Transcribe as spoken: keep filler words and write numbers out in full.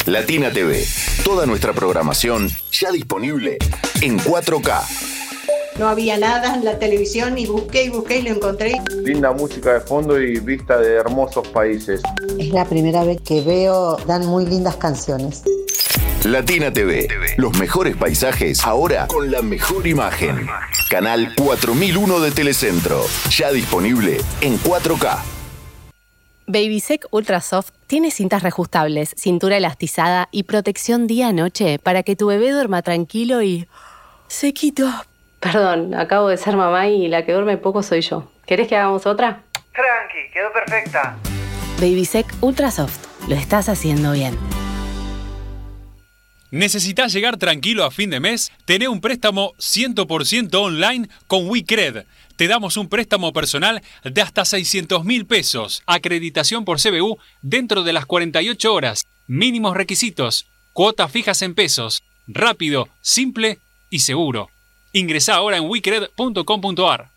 Latina T V. Toda nuestra programación ya disponible en cuatro K. No había nada en la televisión y busqué y busqué y lo encontré. Linda música de fondo y vista de hermosos países. Es la primera vez que veo, dan muy lindas canciones. Latina T V. Los mejores paisajes ahora con la mejor imagen. Canal cuatro mil uno de Telecentro. Ya disponible en cuatro K. Babysec Ultra Soft tiene cintas reajustables, cintura elastizada y protección día-noche para que tu bebé duerma tranquilo y sequito. Perdón, acabo de ser mamá y la que duerme poco soy yo. ¿Querés que hagamos otra? Tranqui, quedó perfecta. Babysec Ultra Soft. Lo estás haciendo bien. ¿Necesitas llegar tranquilo a fin de mes? Tené un préstamo cien por ciento online con WeCred. Te damos un préstamo personal de hasta seiscientos mil pesos. Acreditación por C B U dentro de las cuarenta y ocho horas. Mínimos requisitos. Cuotas fijas en pesos. Rápido, simple y seguro. Ingresá ahora en wecred punto com punto ar.